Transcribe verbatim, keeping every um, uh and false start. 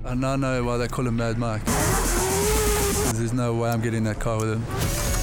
I now know why they call him Mad Mike. There's no way I'm getting that car with him.